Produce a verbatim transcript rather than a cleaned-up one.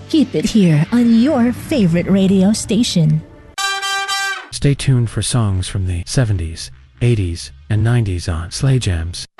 Keep it here on your favorite radio station. Stay tuned for songs from the seventies, eighties, and nineties on Slay Jams.